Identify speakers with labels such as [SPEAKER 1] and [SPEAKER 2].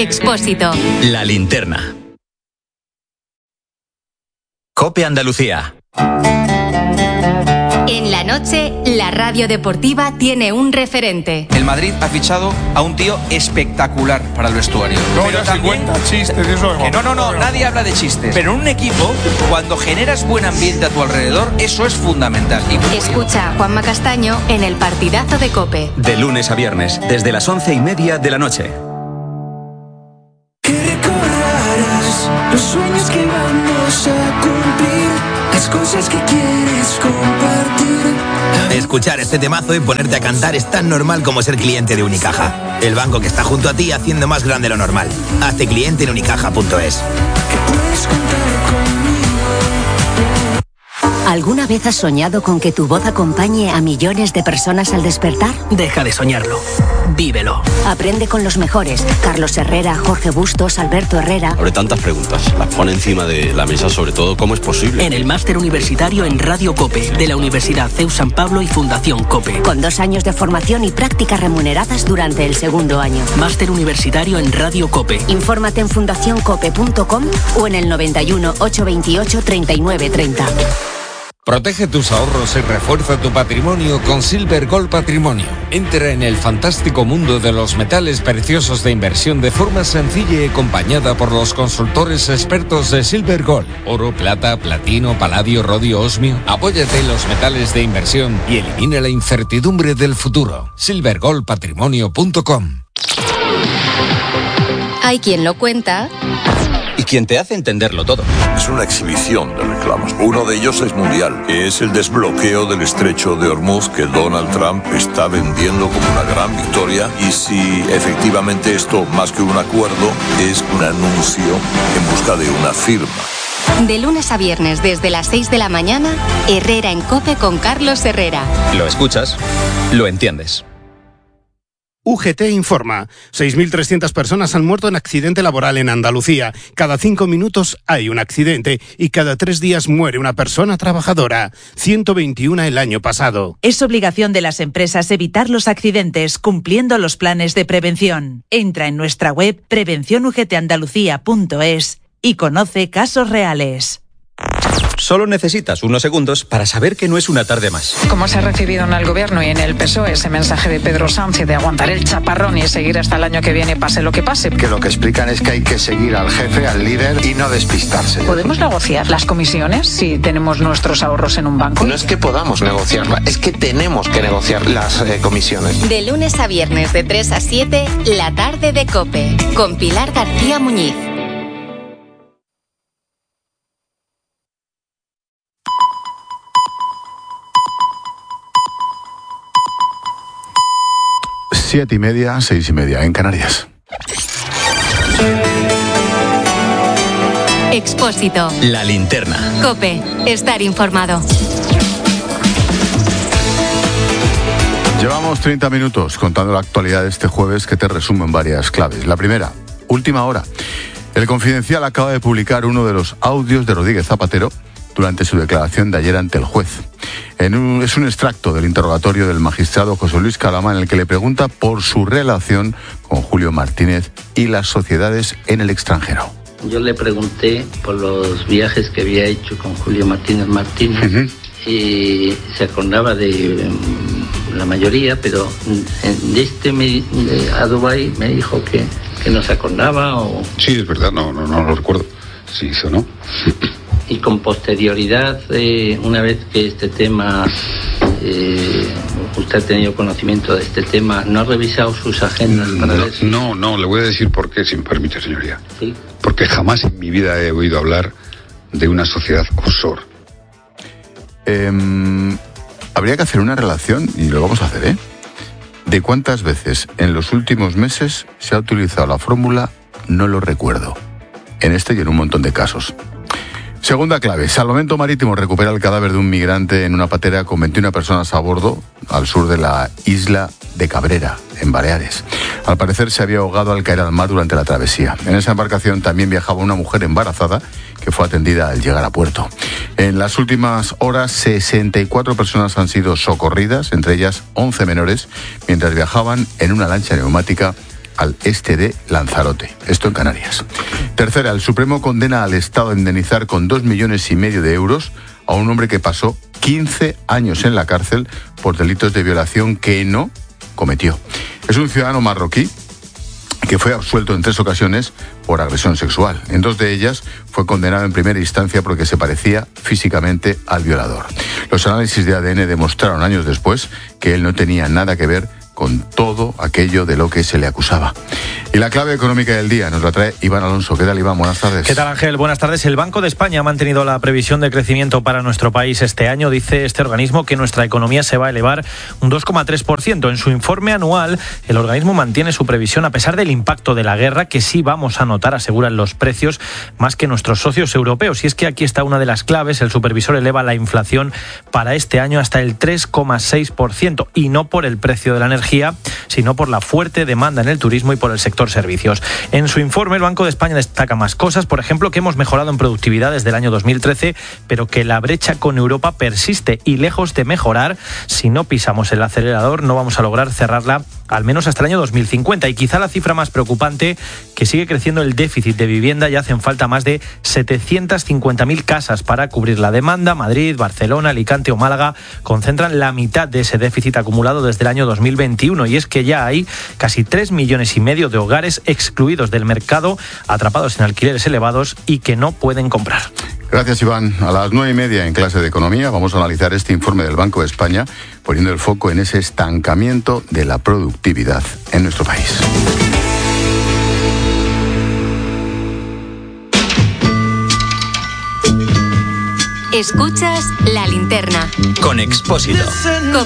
[SPEAKER 1] Expósito.
[SPEAKER 2] La linterna. COPE Andalucía.
[SPEAKER 1] En la noche, la radio deportiva tiene un referente.
[SPEAKER 3] El Madrid ha fichado a un tío espectacular para el vestuario.
[SPEAKER 4] No,
[SPEAKER 3] pero
[SPEAKER 4] ya
[SPEAKER 3] también...
[SPEAKER 4] se cuenta chistes de eso.
[SPEAKER 3] Que no, nadie habla de chistes. Pero en un equipo, cuando generas buen ambiente a tu alrededor, eso es fundamental.
[SPEAKER 1] Escucha a Juanma Castaño en el partidazo de COPE.
[SPEAKER 2] De lunes a viernes, desde las 11:30 de la noche.
[SPEAKER 5] Que recordarás los sueños que vamos a cumplir, las cosas que quieres compartir.
[SPEAKER 6] Escuchar este temazo y ponerte a cantar es tan normal como ser cliente de Unicaja. El banco que está junto a ti haciendo más grande lo normal. Hazte cliente en unicaja.es.
[SPEAKER 5] Que puedes contar conmigo.
[SPEAKER 7] ¿Alguna vez has soñado con que tu voz acompañe a millones de personas al despertar?
[SPEAKER 8] Deja de soñarlo. Vívelo.
[SPEAKER 7] Aprende con los mejores. Carlos Herrera, Jorge Bustos, Alberto Herrera.
[SPEAKER 9] Abre tantas preguntas. Las pone encima de la mesa, sobre todo, ¿cómo es posible?
[SPEAKER 8] En el máster universitario en Radio COPE, de la Universidad CEU San Pablo y Fundación COPE.
[SPEAKER 7] Con 2 años de formación y prácticas remuneradas durante el segundo año.
[SPEAKER 8] Máster universitario en Radio COPE.
[SPEAKER 7] Infórmate en fundacioncope.com o en el 91 828 3930.
[SPEAKER 10] Protege tus ahorros y refuerza tu patrimonio con Silver Gold Patrimonio. Entra en el fantástico mundo de los metales preciosos de inversión de forma sencilla y acompañada por los consultores expertos de Silver Gold. Oro, plata, platino, paladio, rodio, osmio. Apóyate en los metales de inversión y elimina la incertidumbre del futuro. silvergoldpatrimonio.com.
[SPEAKER 1] Hay quien lo cuenta
[SPEAKER 2] Y quien te hace entenderlo todo.
[SPEAKER 11] Es una exhibición de reclamos. Uno de ellos es mundial, que es el desbloqueo del estrecho de Hormuz que Donald Trump está vendiendo como una gran victoria. Y si efectivamente esto, más que un acuerdo, es un anuncio en busca de una firma.
[SPEAKER 1] de lunes a viernes desde las 6 de la mañana, Herrera en COPE con Carlos Herrera.
[SPEAKER 2] Lo escuchas, lo entiendes.
[SPEAKER 12] UGT informa. 6.300 personas han muerto en accidente laboral en Andalucía. Cada 5 minutos hay un accidente y cada 3 días muere una persona trabajadora. 121 el año pasado.
[SPEAKER 13] Es obligación de las empresas evitar los accidentes cumpliendo los planes de prevención. Entra en nuestra web prevencionugtandalucía.es y conoce casos reales.
[SPEAKER 2] Solo necesitas unos segundos para saber que no es una tarde más.
[SPEAKER 14] ¿Cómo se ha recibido en el Gobierno y en el PSOE ese mensaje de Pedro Sánchez de aguantar el chaparrón y seguir hasta el año que viene, pase lo que pase?
[SPEAKER 15] Que lo que explican es que hay que seguir al jefe, al líder y no despistarse.
[SPEAKER 14] ¿Podemos negociar las comisiones si tenemos nuestros ahorros en un banco?
[SPEAKER 15] No es que podamos negociarlas, es que tenemos que negociar las comisiones.
[SPEAKER 1] De lunes a viernes de 3 a 7, la tarde de COPE, con Pilar García Muñiz.
[SPEAKER 16] Siete y media, 6:30 en Canarias.
[SPEAKER 1] Expósito.
[SPEAKER 2] La linterna.
[SPEAKER 1] COPE. Estar informado.
[SPEAKER 16] Llevamos 30 minutos contando la actualidad de este jueves que te resumo en varias claves. La primera, última hora. El Confidencial acaba de publicar uno de los audios de Rodríguez Zapatero durante su declaración de ayer ante el juez. Es un extracto del interrogatorio del magistrado José Luis Calama en el que le pregunta por su relación con Julio Martínez y las sociedades en el extranjero.
[SPEAKER 17] Yo le pregunté por los viajes que había hecho con Julio Martínez y se acordaba de la mayoría, pero a Dubái me dijo que no se acordaba.
[SPEAKER 18] Sí, es verdad, no lo recuerdo. Sí, eso no.
[SPEAKER 17] Y con posterioridad, una vez que este tema, usted ha tenido conocimiento de este tema, ¿no ha revisado sus agendas para ver si...
[SPEAKER 18] No, le voy a decir por qué, si me permite, señoría.
[SPEAKER 17] ¿Sí?
[SPEAKER 18] Porque jamás en mi vida he oído hablar de una sociedad offshore.
[SPEAKER 16] Habría que hacer una relación, y lo vamos a hacer, de cuántas veces en los últimos meses se ha utilizado la fórmula no lo recuerdo, en este y en un montón de casos. Segunda clave, Salvamento Marítimo recupera el cadáver de un migrante en una patera con 21 personas a bordo al sur de la isla de Cabrera, en Baleares. Al parecer se había ahogado al caer al mar durante la travesía. En esa embarcación también viajaba una mujer embarazada que fue atendida al llegar a puerto. En las últimas horas, 64 personas han sido socorridas, entre ellas 11 menores, mientras viajaban en una lancha neumática al este de Lanzarote, esto en Canarias. Tercera, el Supremo condena al Estado a indemnizar con 2,5 millones de euros a un hombre que pasó 15 años en la cárcel por delitos de violación que no cometió. Es un ciudadano marroquí que fue absuelto en 3 ocasiones por agresión sexual. En 2 de ellas fue condenado en primera instancia porque se parecía físicamente al violador. Los análisis de ADN demostraron años después que él no tenía nada que ver con todo aquello de lo que se le acusaba. Y la clave económica del día nos la trae Iván Alonso. ¿Qué tal, Iván? Buenas tardes.
[SPEAKER 4] ¿Qué tal, Ángel? Buenas tardes. El Banco de España ha mantenido la previsión de crecimiento para nuestro país este año. Dice este organismo que nuestra economía se va a elevar un 2,3%. En su informe anual, el organismo mantiene su previsión a pesar del impacto de la guerra, que sí vamos a notar, aseguran los precios, más que nuestros socios europeos. Y es que aquí está una de las claves. El supervisor eleva la inflación para este año hasta el 3,6%, y no por el precio de la energía, sino por la fuerte demanda en el turismo y por el sector servicios. En su informe, el Banco de España destaca más cosas, por ejemplo, que hemos mejorado en productividad desde el año 2013, pero que la brecha con Europa persiste y, lejos de mejorar, si no pisamos el acelerador, no vamos a lograr cerrarla al menos hasta el año 2050. Y quizá la cifra más preocupante, que sigue creciendo el déficit de vivienda y hacen falta más de 750.000 casas para cubrir la demanda. Madrid, Barcelona, Alicante o Málaga concentran la mitad de ese déficit acumulado desde el año 2021, y es que ya hay casi 3,5 millones de hogares excluidos del mercado, atrapados en alquileres elevados y que no pueden comprar.
[SPEAKER 16] Gracias, Iván. A las 9:30 en clase de Economía vamos a analizar este informe del Banco de España, poniendo el foco en ese estancamiento de la productividad en nuestro país.
[SPEAKER 1] Escuchas La Linterna
[SPEAKER 2] con Expósito.